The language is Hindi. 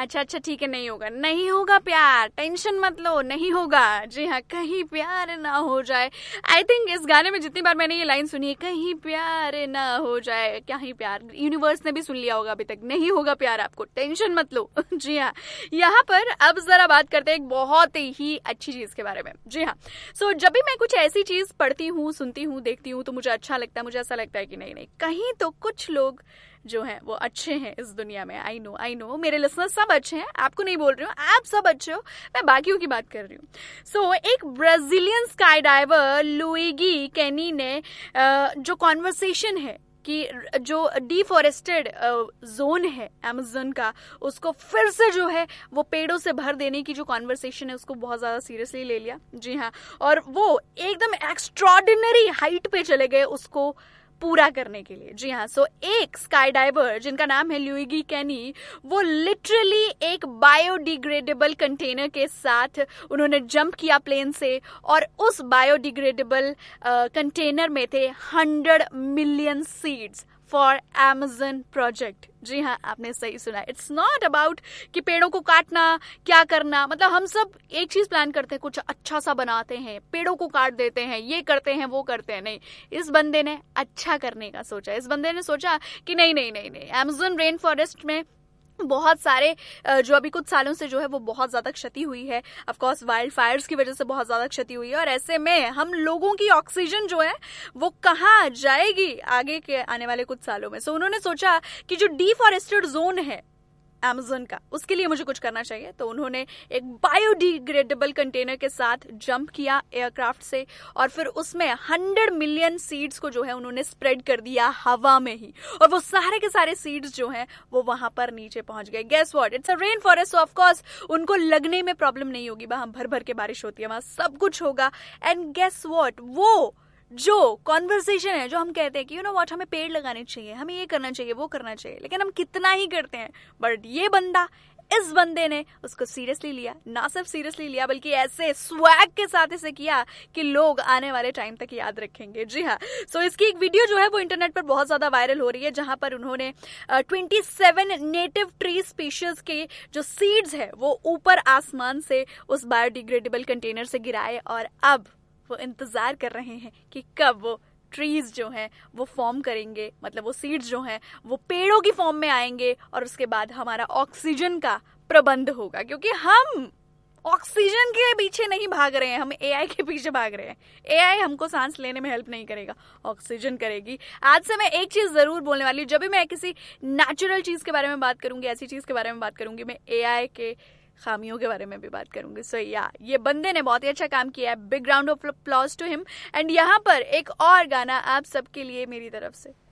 अच्छा अच्छा ठीक है, नहीं होगा, नहीं होगा प्यार, टेंशन मत लो, नहीं होगा। जी हाँ, कहीं प्यार ना हो जाए। आई थिंक इस गाने में जितनी बार मैंने ये लाइन सुनी है, कहीं प्यार ना हो जाए, कहीं प्यार, यूनिवर्स ने भी सुन लिया होगा अभी तक, नहीं होगा प्यार आपको, टेंशन मत लो। जी हाँ, यहाँ पर अब जरा बात करते हैं एक बहुत ही अच्छी चीज के बारे में। जी हाँ, सो जब भी मैं कुछ ऐसी चीज पढ़ती हूँ, सुनती हूँ, देखती हूँ, तो मुझे अच्छा लगता है, मुझे ऐसा लगता है कि नहीं नहीं, कहीं तो कुछ लोग जो हैं वो अच्छे हैं इस दुनिया में। आई नो मेरे लिसनर्स सब अच्छे हैं, आपको नहीं बोल रही हूँ, आप सब अच्छे हो, मैं बाकियों की बात कर रही हूँ। सो एक ब्राजीलियन स्काई डाइवर लुइगी केनी ने जो कॉन्वर्सेशन है कि जो डिफॉरेस्टेड जोन है अमेज़न का, उसको फिर से जो है वो पेड़ों से भर देने की जो कॉन्वर्सेशन है उसको बहुत ज़्यादा सीरियसली ले लिया। जी हाँ, और वो एकदम एक्स्ट्रॉर्डिनरी हाइट पे चले गए उसको पूरा करने के लिए। जी हाँ, सो एक स्काई डाइवर जिनका नाम है लुइगी केनी, वो लिटरली एक बायोडिग्रेडेबल कंटेनर के साथ उन्होंने जंप किया प्लेन से, और उस बायोडिग्रेडेबल कंटेनर में थे 100 million seeds for Amazon project. जी हाँ, आपने सही सुना, इट्स नॉट अबाउट कि पेड़ों को काटना, क्या करना, मतलब हम सब एक चीज प्लान करते हैं, कुछ अच्छा सा बनाते हैं, पेड़ों को काट देते हैं, ये करते हैं, वो करते हैं। नहीं, इस बंदे ने अच्छा करने का सोचा। इस बंदे ने सोचा कि नहीं नहीं नहीं नहीं, अमेज़न रेन फॉरेस्ट में बहुत सारे जो अभी कुछ सालों से जो है वो बहुत ज्यादा क्षति हुई है, ऑफ कोर्स वाइल्ड फायर्स की वजह से बहुत ज्यादा क्षति हुई है, और ऐसे में हम लोगों की ऑक्सीजन जो है वो कहाँ जाएगी आगे के आने वाले कुछ सालों में। सो उन्होंने सोचा कि जो डिफॉरेस्टेड जोन है अमेज़न का, उसके लिए मुझे कुछ करना चाहिए। तो उन्होंने एक बायोडिग्रेडेबल कंटेनर के साथ जंप किया एयरक्राफ्ट से, और फिर उसमें 100 मिलियन सीड्स को जो है उन्होंने स्प्रेड कर दिया हवा में ही, और वो सारे के सारे सीड्स जो हैं वो वहां पर नीचे पहुंच गए। Guess what, it's a rain forest, so of course उनको लगने में प्रॉब्लम नहीं होगी, वहां भर भर के बारिश होती है, वहां सब कुछ होगा। एंड गेस व्हाट, वो जो कॉन्वर्सेशन है, जो हम कहते हैं कि यू नो व्हाट, हमें पेड़ लगाने चाहिए, हमें ये करना चाहिए, वो करना चाहिए, लेकिन हम कितना ही करते हैं, बट ये बंदा, इस बंदे ने उसको सीरियसली लिया। ना सिर्फ सीरियसली लिया बल्कि ऐसे स्वैग के साथ इसे किया कि लोग आने वाले टाइम तक याद रखेंगे। जी हाँ, सो इसकी एक वीडियो जो है वो इंटरनेट पर बहुत ज्यादा वायरल हो रही है, जहां पर उन्होंने 27 नेटिव ट्री स्पीशीज के जो सीड्स है वो ऊपर आसमान से उस बायोडिग्रेडेबल कंटेनर से गिराए, और अब वो इंतजार कर रहे हैं कि कब वो ट्रीज जो हैं वो फॉर्म करेंगे, मतलब वो सीड्स जो हैं वो पेड़ों की फॉर्म में आएंगे, और उसके बाद हमारा ऑक्सीजन का प्रबंध होगा, क्योंकि हम ऑक्सीजन के पीछे नहीं भाग रहे हैं, हम एआई के पीछे भाग रहे हैं। एआई हमको सांस लेने में हेल्प नहीं करेगा, ऑक्सीजन करेगी। आज से मैं एक चीज जरूर बोलने वाली हूँ, जब भी मैं किसी नेचुरल चीज के बारे में बात करूंगी, ऐसी चीज के बारे में बात करूंगी, मैं एआई के खामियों के बारे में भी बात करूंगी। सो या, ये बंदे ने बहुत ही अच्छा काम किया है, big round of applause to him. And यहाँ पर एक और गाना आप सबके लिए मेरी तरफ से।